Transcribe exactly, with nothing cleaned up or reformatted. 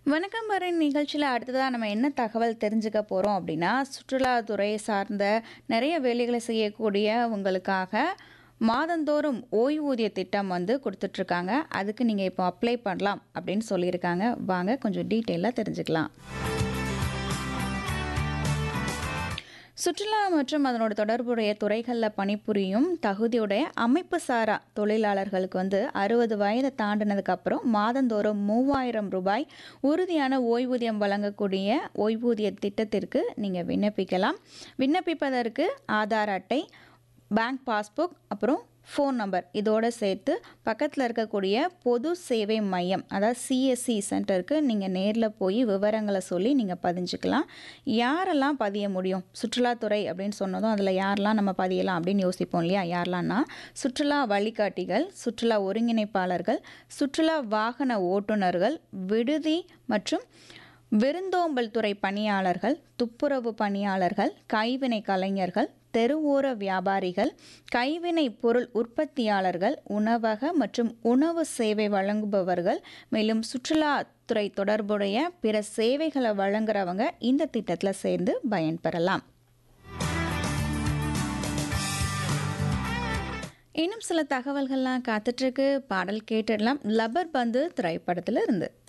வணக்கம் வரின் நிகழ்ச்சியில் அடுத்ததாக நம்ம என்ன தகவல் தெரிஞ்சுக்க போகிறோம் அப்படின்னா சுற்றுலாத்துறை சார்ந்த நிறைய வேலைகளை செய்யக்கூடிய உங்களுக்காக மாதந்தோறும் ஓய்வூதிய திட்டம் வந்து கொடுத்துட்ருக்காங்க. அதுக்கு நீங்கள் இப்போ அப்ளை பண்ணலாம் அப்படின்னு சொல்லியிருக்காங்க. வாங்க கொஞ்சம் டீட்டெயிலாக தெரிஞ்சுக்கலாம். சுற்றுலா மற்றும் அதனோட தொடர்புடைய துறைகளில் பணிபுரியும் தகுதியுடைய அமைப்பு சாரா தொழிலாளர்களுக்கு வந்து அறுபது வயதை தாண்டினதுக்கு அப்புறம் மாதந்தோறும் மூவாயிரம் ரூபாய் உறுதியான ஓய்வூதியம் வழங்கக்கூடிய ஓய்வூதிய திட்டத்திற்கு நீங்கள் விண்ணப்பிக்கலாம். விண்ணப்பிப்பதற்கு ஆதார் அட்டை, பேங்க் பாஸ்புக், அப்புறம் ஃபோன் நம்பர் இதோடு சேர்த்து பக்கத்தில் இருக்கக்கூடிய பொது சேவை மையம் அதாவது சிஎஸ்சி சென்டருக்கு நீங்கள் நேரில் போய் விவரங்களை சொல்லி நீங்கள் பதிஞ்சுக்கலாம். யாரெல்லாம் பதிய முடியும்? சுற்றுலாத்துறை அப்படின்னு சொன்னதும் அதில் யாரெல்லாம் நம்ம பதியலாம் அப்படின்னு யோசிப்போம் இல்லையா? யாரெல்லாம்னா சுற்றுலா வழிகாட்டிகள், சுற்றுலா ஒருங்கிணைப்பாளர்கள், சுற்றுலா வாகன ஓட்டுநர்கள், விடுதி மற்றும் விருந்தோம்பல் துறை பணியாளர்கள், துப்புரவு பணியாளர்கள், கைவினை கலைஞர்கள், தெருவோர வியாபாரிகள், கைவினை பொருள் உற்பத்தியாளர்கள், உணவக மற்றும் உணவு சேவை வழங்குபவர்கள், மேலும் சுற்றுலாத்துறை தொடர்புடைய பிற சேவைகளை வழங்குறவங்க இந்த திட்டத்தில் சேர்ந்து பயன்பெறலாம். இன்னும் சில தகவல்கள்லாம் காத்துட்ருக்கு. பாடல் கேட்டுடலாம். லப்பர் பந்து திரைப்படத்தில் இருந்து.